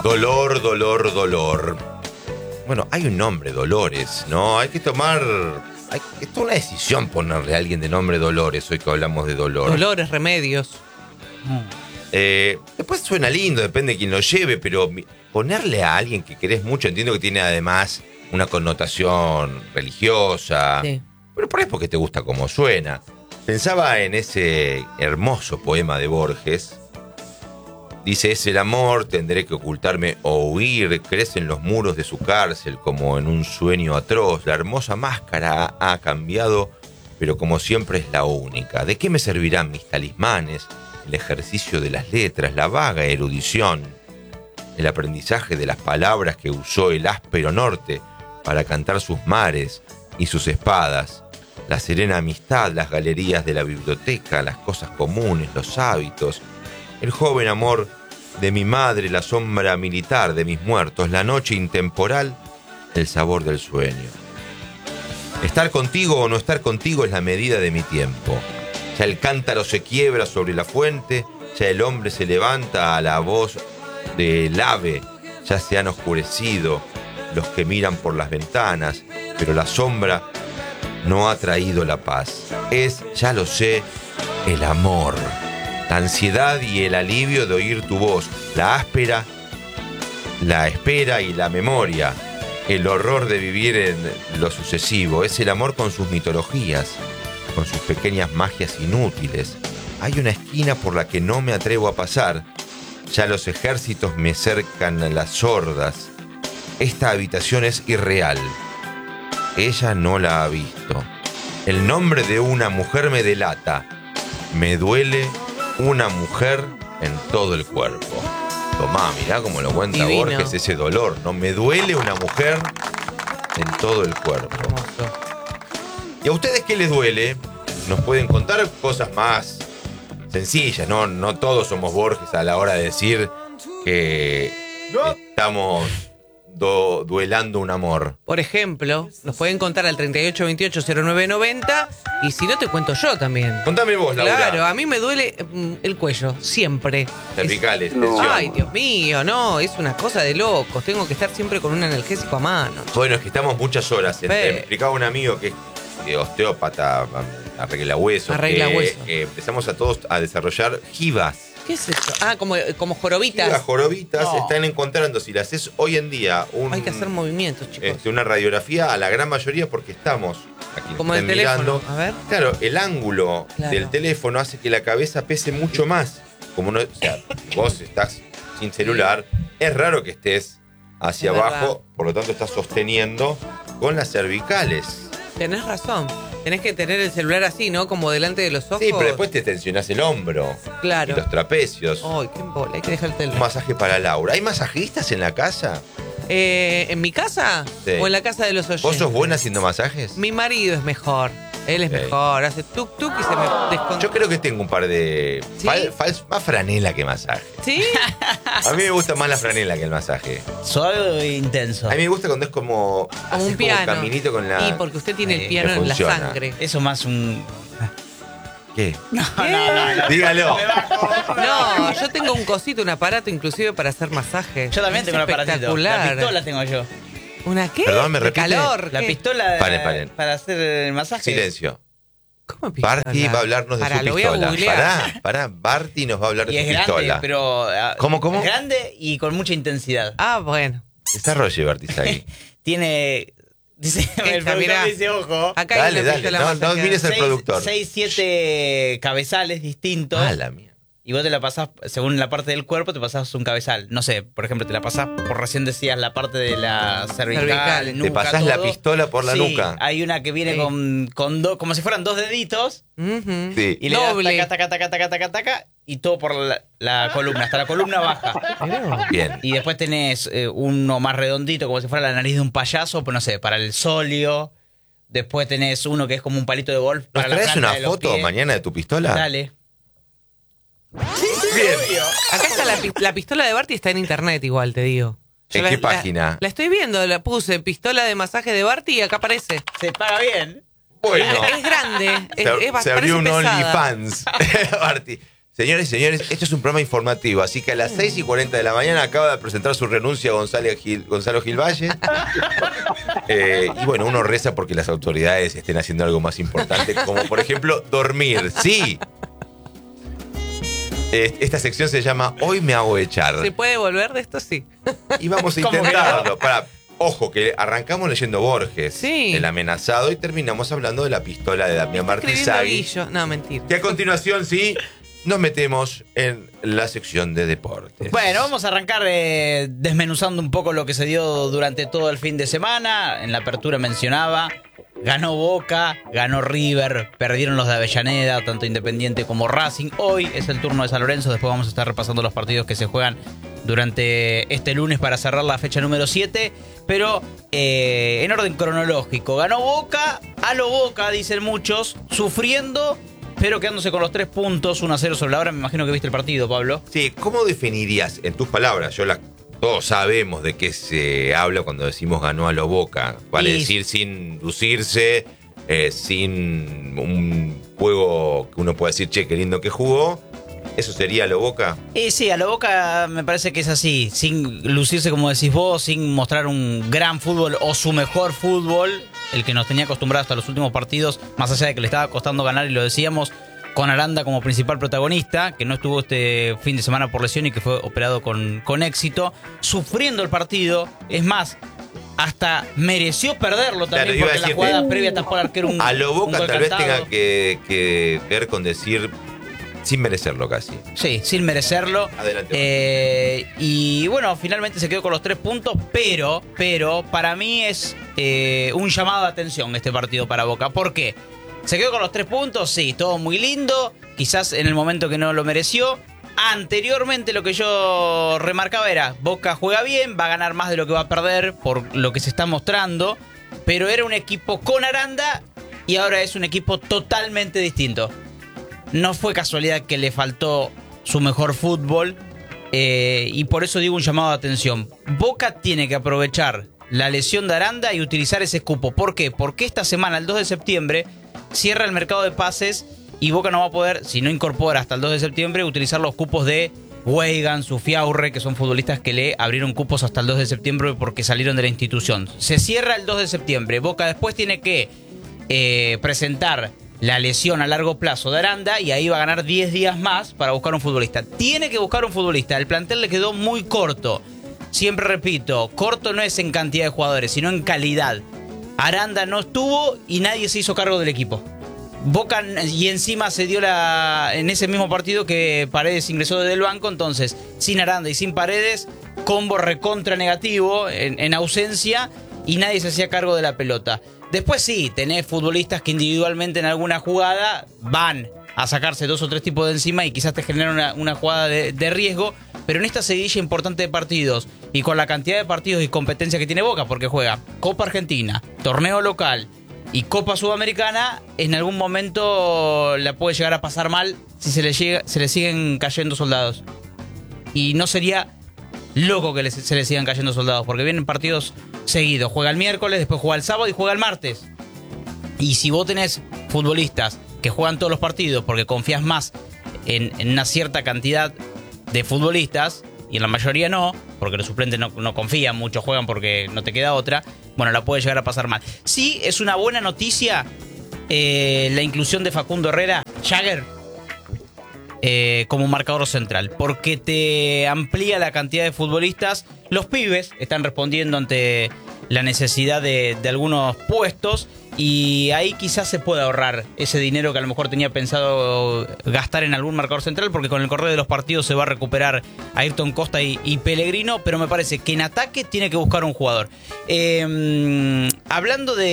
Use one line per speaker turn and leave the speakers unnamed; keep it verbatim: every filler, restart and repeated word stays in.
Dolor, dolor, dolor. Bueno, hay un nombre, Dolores, ¿no? Hay que tomar... Hay, es toda una decisión ponerle a alguien de nombre Dolores, hoy que hablamos de dolor.
Dolores, remedios.
Eh, después suena lindo, depende de quién lo lleve, pero ponerle a alguien que querés mucho, entiendo que tiene además una connotación religiosa,
Sí.
pero por ahí es porque te gusta cómo suena. Pensaba en ese hermoso poema de Borges. Dice, es el amor, tendré que ocultarme o huir, crece en los muros de su cárcel como en un sueño atroz. La hermosa máscara ha, ha cambiado, pero como siempre es la única. ¿De qué me servirán mis talismanes? El ejercicio de las letras, la vaga erudición, el aprendizaje de las palabras que usó el áspero norte para cantar sus mares y sus espadas, la serena amistad, las galerías de la biblioteca, las cosas comunes, los hábitos, el joven amor de mi madre, la sombra militar de mis muertos, la noche intemporal, el sabor del sueño. Estar contigo o no estar contigo es la medida de mi tiempo. Ya el cántaro se quiebra sobre la fuente, ya el hombre se levanta a la voz del ave, ya se han oscurecido los que miran por las ventanas, pero la sombra no ha traído la paz. Es, ya lo sé, el amor, la ansiedad y el alivio de oír tu voz, la áspera, la espera y la memoria, el horror de vivir en lo sucesivo. Es el amor con sus mitologías, con sus pequeñas magias inútiles. Hay una esquina por la que no me atrevo a pasar. Ya los ejércitos me cercan a las sordas. Esta habitación es irreal. Ella no la ha visto. El nombre de una mujer me delata. Me duele una mujer en todo el cuerpo. Tomá, mirá cómo lo cuenta
Divino.
Borges, ese dolor. No me duele una mujer en todo el cuerpo.
Hermoso.
¿Y a ustedes qué les duele? Nos pueden contar cosas más sencillas, ¿no? No todos somos Borges a la hora de decir que estamos do- duelando un amor.
Por ejemplo, nos pueden contar al treinta y ocho veintiocho cero nueve noventa y si no te cuento yo también.
Contame vos, Laura.
Claro, a mí me duele mm, el cuello, siempre.
Cervicales,
Es-
tensión.
Ay, Dios mío, no, es una cosa de locos. Tengo que estar siempre con un analgésico a mano.
Bueno, es que estamos muchas horas.
Ve.
Me explicaba un amigo que es eh, osteópata, arregla huesos.
Arregla
que,
huesos.
eh, empezamos a todos a desarrollar jivas.
¿Qué es eso? Ah, como, como jorobitas.
Las jorobitas
No.
están encontrando, si las haces hoy en día, un,
Hay que hacer movimientos, chicos.
este, una radiografía a la gran mayoría porque estamos aquí
Como
están
el teléfono.
mirando.
A ver.
Claro, el ángulo
Claro.
del teléfono hace que la cabeza pese mucho más. Como no, o sea, vos estás sin celular, es raro que estés hacia
Es
abajo,
verdad.
por lo tanto estás sosteniendo con las cervicales.
Tenés razón. Tenés que tener el celular así, ¿no? Como delante de los ojos.
Sí, pero después te tensionás el hombro
Claro.
y los trapecios.
Ay, qué bola. Hay que dejar el
Un
teléfono.
masaje para Laura. ¿Hay masajistas en la casa?
Eh, ¿En mi casa?
Sí.
¿O en la casa de los oyentes?
¿Vos sos buena haciendo masajes?
Mi marido es mejor. Él es
Ok.
mejor. Hace tuk tuk y se me descontrola.
Yo creo que tengo un par de...
¿Sí?
fal- fal- más franela que masaje.
¿Sí?
A mí me gusta más la franela que el masaje.
Suave e intenso.
A mí me gusta cuando es como...
Como
haces
un piano.
caminito con la...
Y porque usted tiene el
Sí,
piano
que
en la
funciona.
sangre.
Eso más un...
¿Qué?
No, no, no, no.
Dígalo.
No, yo tengo un cosito, un aparato inclusive para hacer masaje.
Yo también
Es
tengo un aparatito.
espectacular.
La pistola tengo yo.
¿Una qué?
Perdón, ¿me
De
repite?
calor.
La
¿qué?
pistola
Paren, paren.
para hacer el masaje.
Silencio.
¿Cómo pistola?
Barty va a hablarnos de
Pará,
su
lo voy a
pistola.
googlear.
Pará, pará. Barty nos va a hablar
Y
de
es
su
grande,
pistola.
pero... ah,
¿Cómo, cómo?
Es grande y con mucha intensidad.
Ah, bueno.
Desarrolle, Barty Sagui.
Tiene... Dice, el
Esta,
productor
mirá.
dice, ojo.
Acá
Dale,
hay una
dale.
pistola
No, no
masajeadora.
mires al productor.
Seis, siete cabezales distintos.
Ah, la mierda.
Y vos te la pasás, según la parte del cuerpo, te pasás un cabezal. No sé, por ejemplo, te la pasás, por recién decías, la parte de la cervical,
Cervical.
nuca,
Te pasás la
todo.
pistola por la
Sí,
nuca.
hay una que viene
Sí.
con, con dos, como si fueran dos deditos,
Ujú.
Sí.
y le
Doble.
das taca, taca, taca, taca, taca, taca, y todo por la, la columna, hasta la columna baja.
Mirá.
Bien.
Y después tenés eh, uno más redondito, como si fuera la nariz de un payaso, pues no sé, para el sóleo. Después tenés uno que es como un palito de golf
¿Nos
para la
traes
planta
una
de los
foto
pies.
mañana de tu pistola?
Dale.
Bien.
Acá está la, pi- la pistola de Barty, está en internet igual, te digo. Yo
¿En
la-
qué
la-
página?
La, estoy viendo, la puse pistola de masaje de Barty y acá aparece.
Se paga bien.
Bueno.
Es grande, es,
se,
es bast-
se abrió un
parece pesada.
OnlyFans. Barty. Señores y señores, esto es un programa informativo, así que a las seis y cuarenta de la mañana acaba de presentar su renuncia Gonzalo Gil, Gonzalo Gil Valle. Eh, y bueno, uno reza porque las autoridades estén haciendo algo más importante, como por ejemplo, dormir. ¡Sí! Eh, esta sección se llama Hoy me hago echar.
¿Se puede volver de esto? Sí.
Y vamos a intentarlo. Para, ojo, que arrancamos leyendo Borges,
sí.
El amenazado, y terminamos hablando de la pistola de Damián Martesagui.
No, mentira.
Que a continuación, sí, nos metemos en la sección de deportes.
Bueno, vamos a arrancar eh, desmenuzando un poco lo que se dio durante todo el fin de semana. En la apertura mencionaba, ganó Boca, ganó River, perdieron los de Avellaneda, tanto Independiente como Racing. Hoy es el turno de San Lorenzo, después vamos a estar repasando los partidos que se juegan durante este lunes para cerrar la fecha número siete. Pero eh, en orden cronológico, ganó Boca, a lo Boca, dicen muchos, sufriendo, pero quedándose con los tres puntos, uno a cero sobre la hora. Me imagino que viste el partido, Pablo.
Sí, ¿cómo definirías, en tus palabras, yo la, todos sabemos de qué se habla cuando decimos ganó a lo Boca, vale y... decir sin lucirse, eh, sin un juego que uno pueda decir, che, qué lindo que jugó, ¿eso sería a lo Boca?
Eh, sí, a lo Boca me parece que es así, sin lucirse como decís vos, sin mostrar un gran fútbol o su mejor fútbol, el que nos tenía acostumbrado hasta los últimos partidos, más allá de que le estaba costando ganar, y lo decíamos, con Aranda como principal protagonista, que no estuvo este fin de semana por lesión y que fue operado con, con éxito, sufriendo el partido. Es más, hasta mereció perderlo también, claro, porque la jugada previa tapó al arquero un
A lo Boca
un
tal vez
cantado.
tenga que, que ver con decir sin merecerlo casi.
Sí, sin merecerlo.
Adelante.
Eh, y bueno, finalmente se quedó con los tres puntos, pero, pero para mí es eh, un llamado de atención este partido para Boca. ¿Por qué? Se quedó con los tres puntos, sí, todo muy lindo, quizás en el momento que no lo mereció. Anteriormente lo que yo remarcaba era, Boca juega bien, va a ganar más de lo que va a perder por lo que se está mostrando, pero era un equipo con Aranda y ahora es un equipo totalmente distinto. No fue casualidad que le faltó su mejor fútbol, eh, y por eso digo un llamado de atención. Boca tiene que aprovechar la lesión de Aranda y utilizar ese cupo. ¿Por qué? Porque esta semana, el dos de septiembre, cierra el mercado de pases y Boca no va a poder, si no incorpora hasta el dos de septiembre, utilizar los cupos de Weigan, Zufiaurre, que son futbolistas que le abrieron cupos hasta el dos de septiembre porque salieron de la institución. Se cierra el dos de septiembre. Boca después tiene que eh, presentar la lesión a largo plazo de Aranda y ahí va a ganar diez días más para buscar un futbolista. Tiene que buscar un futbolista. El plantel le quedó muy corto. Siempre repito, corto no es en cantidad de jugadores, sino en calidad. Aranda no estuvo y nadie se hizo cargo del equipo. Boca, y encima se dio la en ese mismo partido que Paredes ingresó desde el banco, entonces sin Aranda y sin Paredes, combo recontra negativo en, en ausencia, y nadie se hacía cargo de la pelota. Después sí, tenés futbolistas que individualmente en alguna jugada van a sacarse dos o tres tipos de encima y quizás te generan una, una jugada de, de riesgo, pero en esta seguidilla importante de partidos y con la cantidad de partidos y competencia que tiene Boca, porque juega Copa Argentina, torneo local y Copa Sudamericana, en algún momento la puede llegar a pasar mal si se le, llega, se le siguen cayendo soldados. Y no sería loco que les, se le sigan cayendo soldados, porque vienen partidos seguidos. Juega el miércoles, después juega el sábado y juega el martes. Y si vos tenés futbolistas que juegan todos los partidos porque confías más en, en una cierta cantidad de futbolistas, y en la mayoría no, porque los suplentes no, no confían, muchos juegan porque no te queda otra, bueno, la puede llegar a pasar mal. Sí, es una buena noticia eh, la inclusión de Facundo Herrera, Jagger, eh, como marcador central, porque te amplía la cantidad de futbolistas. Los pibes están respondiendo ante la necesidad de, de algunos puestos, y ahí quizás se pueda ahorrar ese dinero que a lo mejor tenía pensado gastar en algún marcador central, porque con el correr de los partidos se va a recuperar Ayrton Costa y, y Pellegrino, pero me parece que en ataque tiene que buscar un jugador. Eh, hablando de